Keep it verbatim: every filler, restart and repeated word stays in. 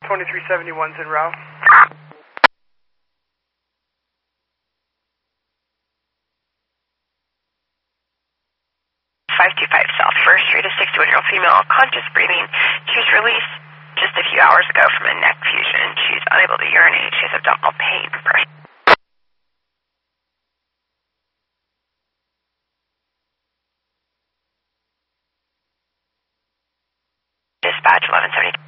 twenty-three seventy-one's en route. five two five South First Street, a sixty-one-year-old female, conscious breathing. She was released just a few hours ago from a neck fusion. She's unable to urinate. She has abdominal pain. Pressure. Dispatch eleven seventy.